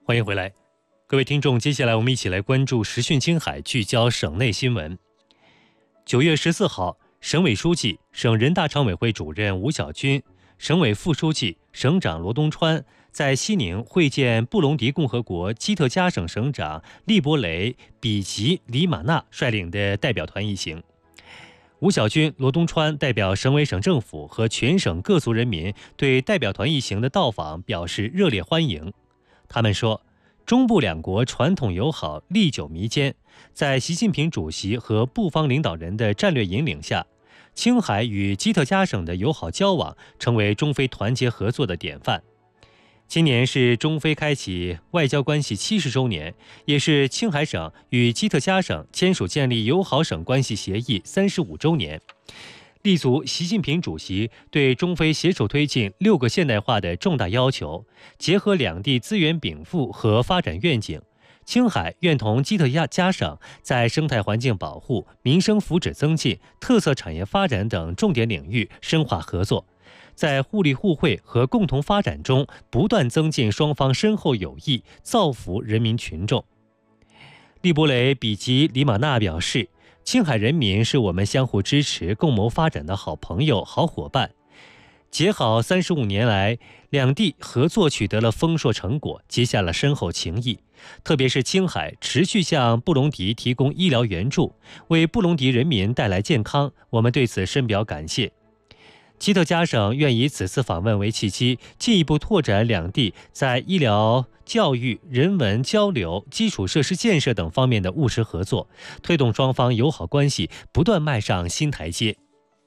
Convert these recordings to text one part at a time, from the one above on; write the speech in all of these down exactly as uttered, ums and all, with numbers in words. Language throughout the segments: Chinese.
欢迎回来，各位听众，接下来我们一起来关注时讯青海，聚焦省内新闻。九月十四号，省委书记、省人大常委会主任吴晓军，省委副书记、省长罗东川在西宁会见布隆迪共和国基特加省省长利博雷·比吉里马纳率领的代表团一行。吴晓军、罗东川代表省委省政府和全省各族人民对代表团一行的到访表示热烈欢迎。他们说，中布两国传统友好历久弥坚，在习近平主席和布方领导人的战略引领下，青海与基特加省的友好交往成为中非团结合作的典范。今年是中非开启外交关系七十周年，也是青海省与基特加省签署建立友好省关系协议三十五周年。立足习近平主席对中非携手推进六个现代化的重大要求，结合两地资源禀赋和发展愿景，青海愿同基特加省在生态环境保护、民生福祉增进、特色产业发展等重点领域深化合作，在互利互惠和共同发展中不断增进双方深厚友谊，造福人民群众。利博雷·比吉里马纳表示，青海人民是我们相互支持、共谋发展的好朋友、好伙伴。结好三十五年来，两地合作取得了丰硕成果，结下了深厚情谊。特别是青海持续向布隆迪提供医疗援助，为布隆迪人民带来健康，我们对此深表感谢。基特加省愿以此次访问为契机，进一步拓展两地在医疗、教育、人文交流、基础设施建设等方面的务实合作，推动双方友好关系不断迈上新台阶。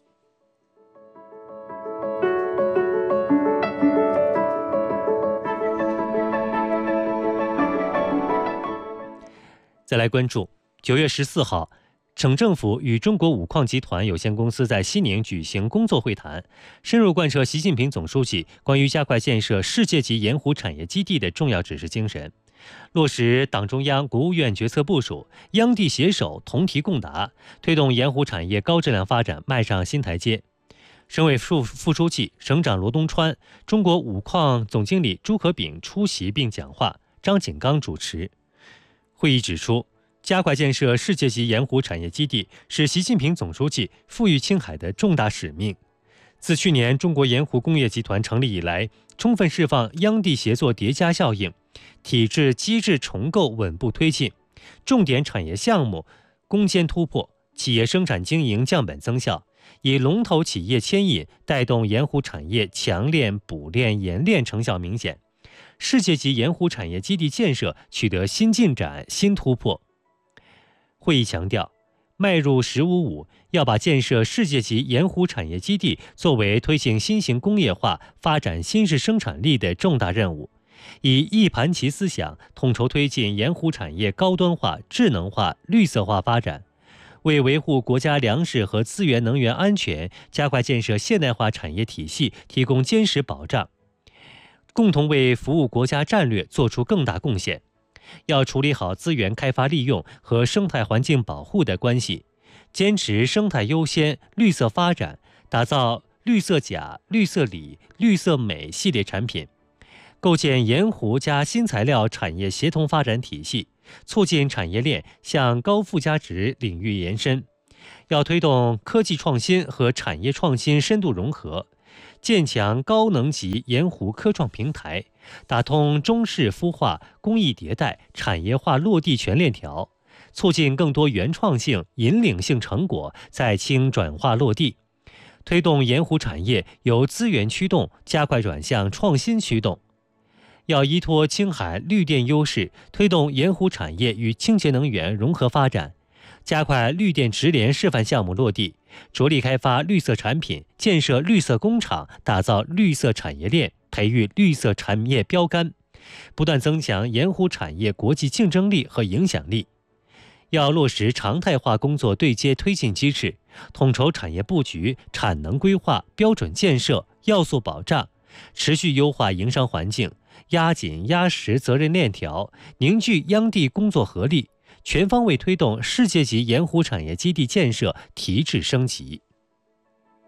再来关注九月十四号，省政府与中国五矿集团有限公司在西宁举行工作会谈，深入贯彻习近平总书记关于加快建设世界级盐湖产业基地的重要指示精神，落实党中央、国务院决策部署，央地携手，同题共达，推动盐湖产业高质量发展迈上新台阶。省委副副书记、省长罗东川、中国五矿总经理朱可炳出席并讲话，张景刚主持。会议指出，加快建设世界级盐湖产业基地是习近平总书记赋予青海的重大使命。自去年中国盐湖工业集团成立以来，充分释放央地协作叠加效应，体制机制重构稳步推进，重点产业项目攻坚突破，企业生产经营降本增效，以龙头企业牵引带动盐湖产业强链、补链、冶炼成效明显，世界级盐湖产业基地建设取得新进展、新突破。会议强调，迈入“十五五”，要把建设世界级盐湖产业基地作为推进新型工业化、发展新式生产力的重大任务，以一盘棋思想统筹推进盐湖产业高端化、智能化、绿色化发展，为维护国家粮食和资源能源安全，加快建设现代化产业体系提供坚实保障，共同为服务国家战略做出更大贡献。要处理好资源开发利用和生态环境保护的关系，坚持生态优先、绿色发展，打造绿色钾、绿色锂、绿色镁系列产品，构建盐湖加新材料产业协同发展体系，促进产业链向高附加值领域延伸。要推动科技创新和产业创新深度融合，建强高能级盐湖科创平台，打通中式孵化、工艺迭代、产业化落地全链条，促进更多原创性、引领性成果在青转化落地，推动盐湖产业由资源驱动加快转向创新驱动。要依托青海绿电优势，推动盐湖产业与清洁能源融合发展，加快绿电直联示范项目落地，着力开发绿色产品，建设绿色工厂，打造绿色产业链，培育绿色产业标杆，不断增强盐湖产业国际竞争力和影响力。要落实常态化工作对接推进机制，统筹产业布局、产能规划、标准建设、要素保障，持续优化营商环境，压紧压实责任链条，凝聚央地工作合力，全方位推动世界级盐湖产业基地建设提质升级。